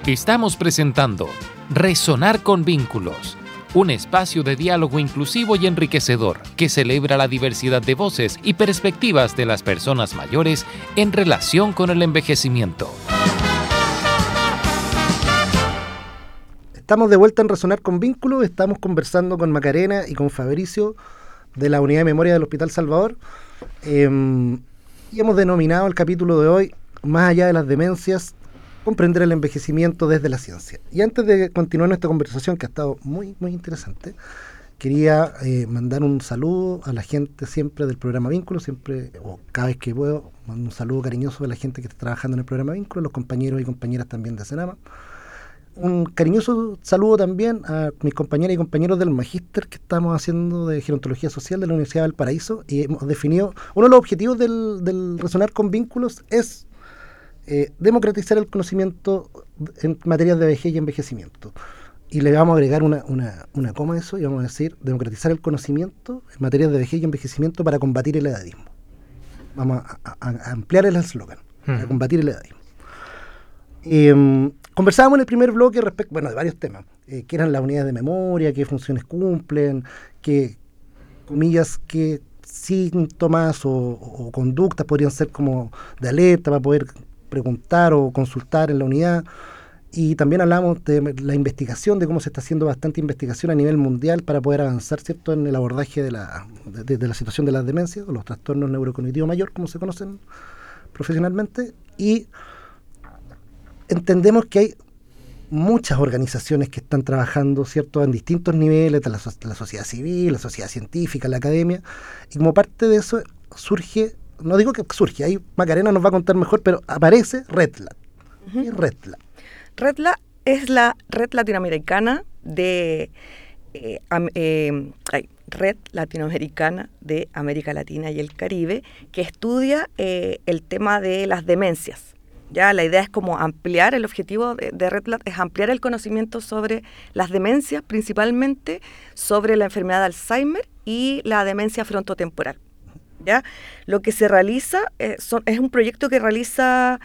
Estamos presentando Resonar con Vínculos, un espacio de diálogo inclusivo y enriquecedor que celebra la diversidad de voces y perspectivas de las personas mayores en relación con el envejecimiento. Estamos de vuelta en Resonar con Vínculos, estamos conversando con Macarena y con Fabricio de la Unidad de Memoria del Hospital Salvador y hemos denominado el capítulo de hoy Más allá de las demencias, comprender el envejecimiento desde la ciencia. Y antes de continuar nuestra conversación, que ha estado muy interesante, quería mandar un saludo a la gente siempre del programa Vínculos, siempre, o cada vez que puedo, mando un saludo cariñoso a la gente que está trabajando en el programa Vínculos, los compañeros y compañeras también de Senama. Un cariñoso saludo también a mis compañeras y compañeros del magíster que estamos haciendo de Gerontología Social de la Universidad de Valparaíso, y hemos definido, uno de los objetivos del Resonar con Vínculos es democratizar el conocimiento en materias de vejez y envejecimiento. Y le vamos a agregar una coma a eso y vamos a decir democratizar el conocimiento en materias de vejez y envejecimiento para combatir el edadismo. Vamos a ampliar el eslogan, para combatir el edadismo. Conversábamos en el primer bloque respecto, de varios temas, qué eran las unidades de memoria, qué funciones cumplen, qué, comillas, qué síntomas o conductas podrían ser como de alerta para poder preguntar o consultar en la unidad. Y también hablamos de la investigación, de cómo se está haciendo bastante investigación a nivel mundial para poder avanzar, ¿cierto?, en el abordaje de la situación de las demencias o los trastornos neurocognitivos mayor, como se conocen profesionalmente. Y entendemos que hay muchas organizaciones que están trabajando, ¿cierto?, en distintos niveles, de la sociedad civil, la sociedad científica, la academia, y como parte de eso surge, no digo que surge, ahí Macarena nos va a contar mejor, pero aparece RedLab. ¿Qué es RedLab? RedLab es la red latinoamericana de Red Latinoamericana de América Latina y el Caribe, que estudia el tema de las demencias. Ya la idea es como ampliar, el objetivo de RedLab es ampliar el conocimiento sobre las demencias, principalmente sobre la enfermedad de Alzheimer y la demencia frontotemporal. ¿Ya? Lo que se realiza es un proyecto que realiza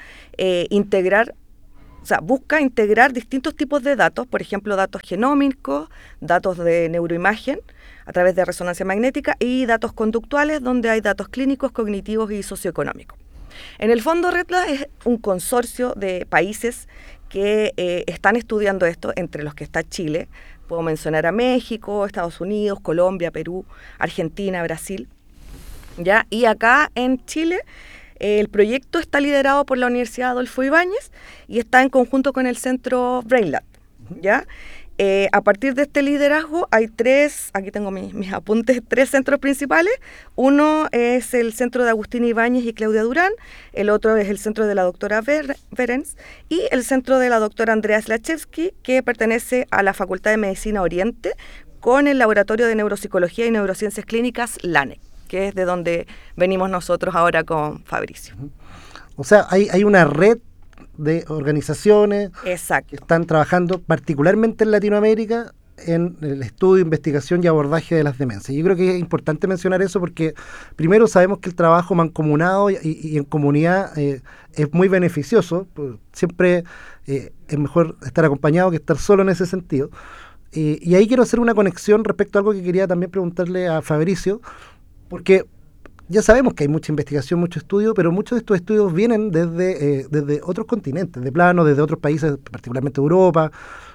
busca integrar distintos tipos de datos, por ejemplo, datos genómicos, datos de neuroimagen a través de resonancia magnética y datos conductuales, donde hay datos clínicos, cognitivos y socioeconómicos. En el fondo, RedLab es un consorcio de países que están estudiando esto, entre los que está Chile. Puedo mencionar a México, Estados Unidos, Colombia, Perú, Argentina, Brasil. ¿Ya? Y acá en Chile el proyecto está liderado por la Universidad Adolfo Ibáñez y está en conjunto con el centro BrainLab. ¿Ya? A partir de este liderazgo hay aquí tengo mis apuntes, 3 centros principales. Uno es el centro de Agustín Ibáñez y Claudia Durán, el otro es el centro de la doctora Berens y el centro de la doctora Andrea Slachewski, que pertenece a la Facultad de Medicina Oriente con el Laboratorio de Neuropsicología y Neurociencias Clínicas LANEC, que es de donde venimos nosotros ahora con Fabricio. O sea, hay una red de organizaciones Exacto. que están trabajando particularmente en Latinoamérica en el estudio, investigación y abordaje de las demencias. Yo creo que es importante mencionar eso porque primero sabemos que el trabajo mancomunado y en comunidad es muy beneficioso. Siempre es mejor estar acompañado que estar solo en ese sentido. Y ahí quiero hacer una conexión respecto a algo que quería también preguntarle a Fabricio, porque ya sabemos que hay mucha investigación, mucho estudio, pero muchos de estos estudios vienen desde otros continentes, de plano, desde otros países, particularmente Europa,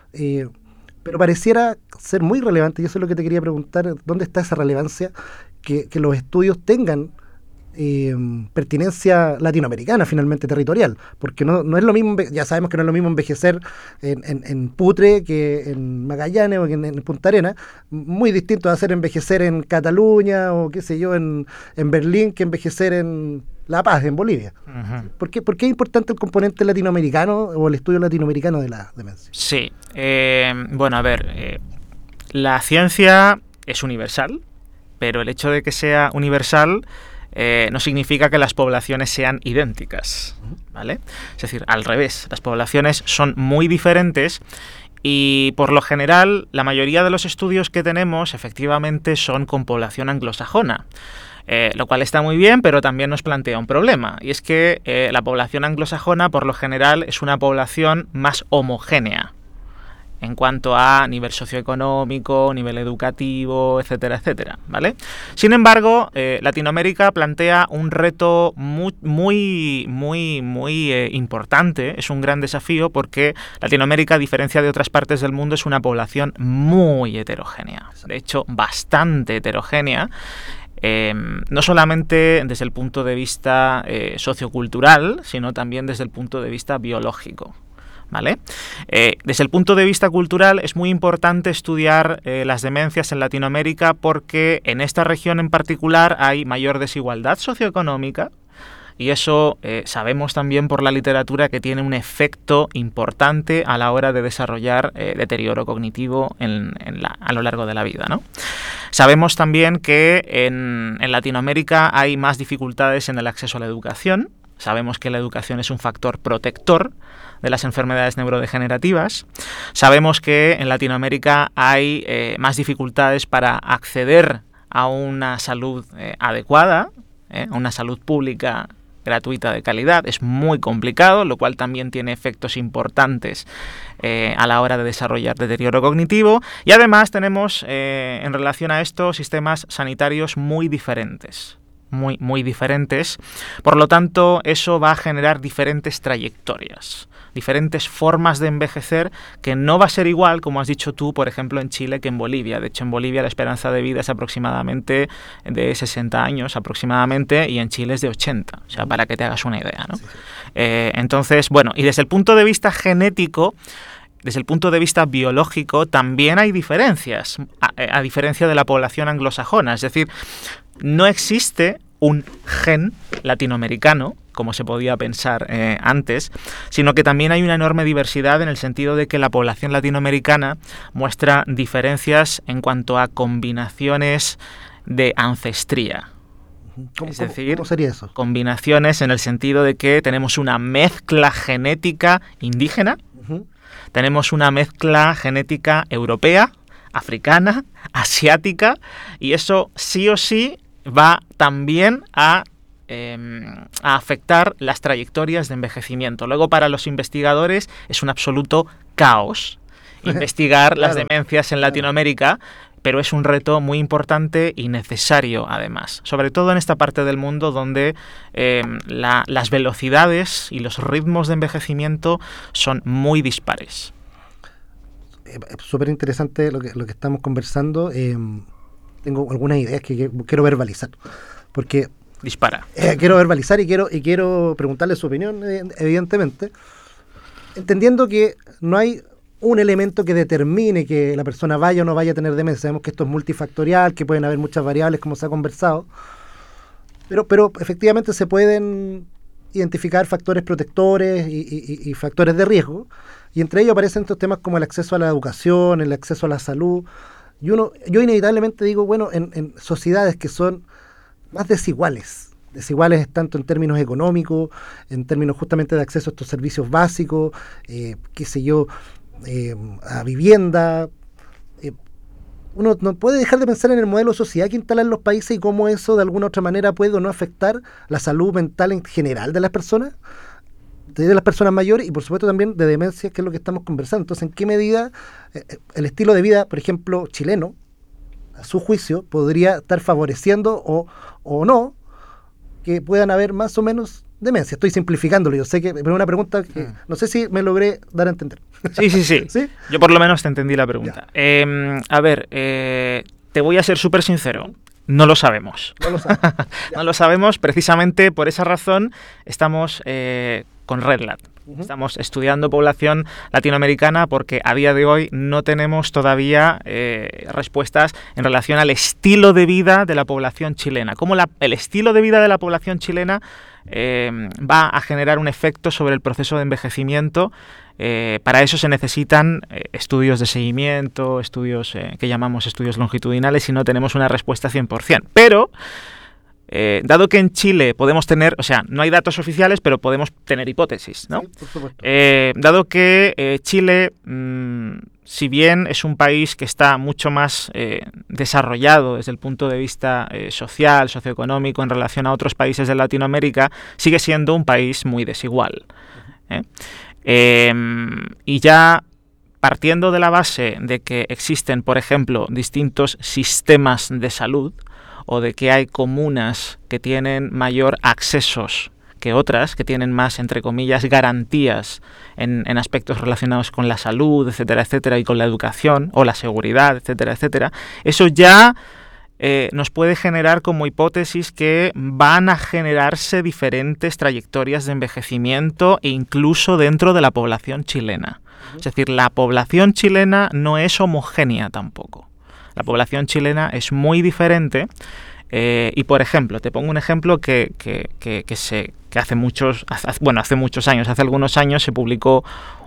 pero pareciera ser muy relevante, y eso es lo que te quería preguntar, ¿dónde está esa relevancia que los estudios tengan pertinencia latinoamericana, finalmente territorial? Porque no es lo mismo, ya sabemos que no es lo mismo envejecer en Putre que en Magallanes o que en Punta Arenas, muy distinto a hacer envejecer en Cataluña o qué sé yo, en Berlín, que envejecer en La Paz, en Bolivia. Uh-huh. ¿Por qué es importante el componente latinoamericano o el estudio latinoamericano de la demencia? Sí, la ciencia es universal, pero el hecho de que sea universal no significa que las poblaciones sean idénticas, ¿vale? Es decir, al revés, las poblaciones son muy diferentes y por lo general la mayoría de los estudios que tenemos efectivamente son con población anglosajona. Lo cual está muy bien, pero también nos plantea un problema, y es que la población anglosajona, por lo general, es una población más homogénea en cuanto a nivel socioeconómico, nivel educativo, etcétera, etcétera, ¿vale? Sin embargo, Latinoamérica plantea un reto muy importante, es un gran desafío, porque Latinoamérica, a diferencia de otras partes del mundo, es una población muy heterogénea, de hecho, bastante heterogénea, no solamente desde el punto de vista sociocultural, sino también desde el punto de vista biológico. ¿Vale? Desde el punto de vista cultural es muy importante estudiar las demencias en Latinoamérica, porque en esta región en particular hay mayor desigualdad socioeconómica, y eso sabemos también por la literatura que tiene un efecto importante a la hora de desarrollar deterioro cognitivo a lo largo de la vida, ¿no? Sabemos también que en Latinoamérica hay más dificultades en el acceso a la educación. Sabemos que la educación es un factor protector de las enfermedades neurodegenerativas. Sabemos que en Latinoamérica hay más dificultades para acceder a una salud adecuada, a una salud pública gratuita de calidad. Es muy complicado, lo cual también tiene efectos importantes a la hora de desarrollar deterioro cognitivo. Y además tenemos, en relación a esto, sistemas sanitarios muy diferentes. Muy diferentes. Por lo tanto, eso va a generar diferentes trayectorias, diferentes formas de envejecer, que no va a ser igual, como has dicho tú, por ejemplo, en Chile que en Bolivia. De hecho, en Bolivia la esperanza de vida es aproximadamente de 60 años aproximadamente, y en Chile es de 80, o sea, para que te hagas una idea, ¿no? Sí. Entonces, bueno, y desde el punto de vista genético, desde el punto de vista biológico, también hay diferencias, a diferencia de la población anglosajona. Es decir, no existe un gen latinoamericano, como se podía pensar antes, sino que también hay una enorme diversidad, en el sentido de que la población latinoamericana muestra diferencias en cuanto a combinaciones de ancestría. ¿Cómo sería eso? Combinaciones en el sentido de que tenemos una mezcla genética indígena, tenemos una mezcla genética europea, africana, asiática, y eso sí o sí va también a afectar las trayectorias de envejecimiento. Luego, para los investigadores es un absoluto caos investigar las demencias en Latinoamérica, pero es un reto muy importante y necesario, además, sobre todo en esta parte del mundo donde las velocidades y los ritmos de envejecimiento son muy dispares. Súper interesante lo que estamos conversando. Tengo algunas ideas que quiero verbalizar, porque dispara. Quiero verbalizar y quiero preguntarle su opinión, evidentemente, entendiendo que no hay un elemento que determine que la persona vaya o no vaya a tener demencia. Sabemos que esto es multifactorial, que pueden haber muchas variables, como se ha conversado, pero efectivamente se pueden identificar factores protectores y factores de riesgo, y entre ellos aparecen estos temas como el acceso a la educación, el acceso a la salud. Yo inevitablemente digo, bueno, en sociedades que son más desiguales tanto en términos económicos, en términos justamente de acceso a estos servicios básicos, a vivienda, uno no puede dejar de pensar en el modelo de sociedad que instalan los países y cómo eso de alguna u otra manera puede o no afectar la salud mental en general de las personas mayores, y por supuesto también de demencia, que es lo que estamos conversando. Entonces, ¿en qué medida el estilo de vida, por ejemplo, chileno, a su juicio, podría estar favoreciendo o no que puedan haber más o menos demencia? Estoy simplificándolo, yo sé que es una pregunta que no sé si me logré dar a entender. Sí. ¿Sí? Yo por lo menos te entendí la pregunta. Te voy a ser súper sincero. No lo sabemos. No lo sabemos, precisamente por esa razón estamos con RedLat. Estamos estudiando población latinoamericana, porque a día de hoy no tenemos todavía respuestas en relación al estilo de vida de la población chilena. Cómo el estilo de vida de la población chilena va a generar un efecto sobre el proceso de envejecimiento. Para eso se necesitan estudios de seguimiento, estudios que llamamos estudios longitudinales, y no tenemos una respuesta 100%. Pero dado que en Chile podemos tener, o sea, no hay datos oficiales, pero podemos tener hipótesis, ¿no? Sí, por supuesto. Dado que Chile si bien es un país que está mucho más desarrollado desde el punto de vista social, socioeconómico, en relación a otros países de Latinoamérica, sigue siendo un país muy desigual. Y ya partiendo de la base de que existen, por ejemplo, distintos sistemas de salud, o de que hay comunas que tienen mayor accesos que otras, que tienen más, entre comillas, garantías en aspectos relacionados con la salud, etcétera, etcétera, y con la educación o la seguridad, etcétera, etcétera, eso ya nos puede generar como hipótesis que van a generarse diferentes trayectorias de envejecimiento e incluso dentro de la población chilena. Es decir, la población chilena no es homogénea tampoco. La población chilena es muy diferente y, por ejemplo, te pongo un ejemplo que hace muchos años, hace algunos años se publicó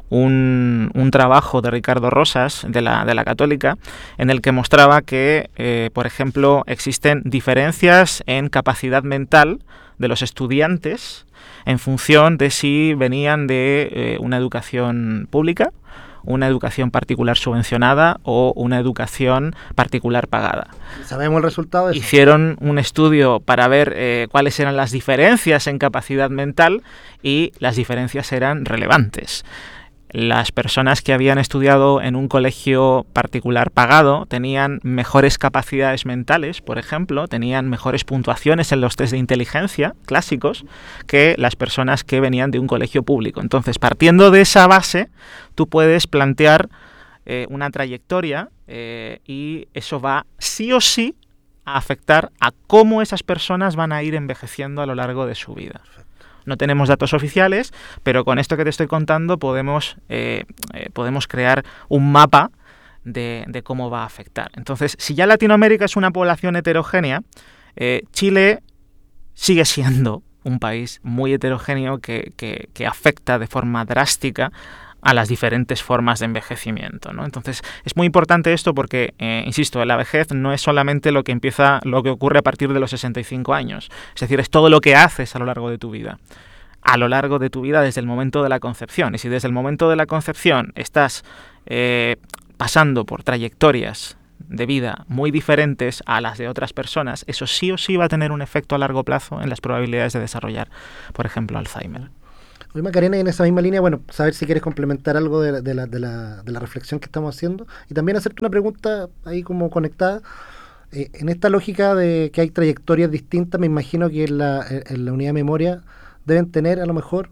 un trabajo de Ricardo Rosas, de la Católica, en el que mostraba que, por ejemplo, existen diferencias en capacidad mental de los estudiantes en función de si venían de una educación pública, una educación particular subvencionada o una educación particular pagada. ¿Sabemos el resultado de eso? Hicieron un estudio para ver cuáles eran las diferencias en capacidad mental y las diferencias eran relevantes. Las personas que habían estudiado en un colegio particular pagado tenían mejores capacidades mentales, por ejemplo, tenían mejores puntuaciones en los test de inteligencia clásicos que las personas que venían de un colegio público. Entonces, partiendo de esa base, tú puedes plantear una trayectoria y eso va sí o sí a afectar a cómo esas personas van a ir envejeciendo a lo largo de su vida. No tenemos datos oficiales, pero con esto que te estoy contando podemos crear un mapa de cómo va a afectar. Entonces, si ya Latinoamérica es una población heterogénea, Chile sigue siendo un país muy heterogéneo que afecta de forma drástica a las diferentes formas de envejecimiento, ¿no? Entonces, es muy importante esto porque, insisto, la vejez no es solamente lo que ocurre a partir de los 65 años. Es decir, es todo lo que haces a lo largo de tu vida. A lo largo de tu vida desde el momento de la concepción. Y si desde el momento de la concepción estás pasando por trayectorias de vida muy diferentes a las de otras personas, eso sí o sí va a tener un efecto a largo plazo en las probabilidades de desarrollar, por ejemplo, Alzheimer. Oye, Macarena, y en esa misma línea, bueno, saber si quieres complementar algo de la reflexión que estamos haciendo y también hacerte una pregunta ahí como conectada. En esta lógica de que hay trayectorias distintas, me imagino que en la unidad de memoria deben tener a lo mejor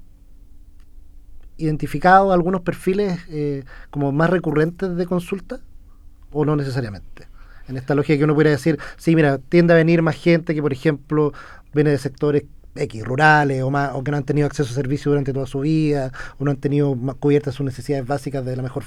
identificados algunos perfiles como más recurrentes de consulta, o no necesariamente. En esta lógica que uno pudiera decir, sí, mira, tiende a venir más gente que, por ejemplo, viene de sectores X, rurales, o que no han tenido acceso a servicios durante toda su vida, o no han tenido cubiertas sus necesidades básicas de la mejor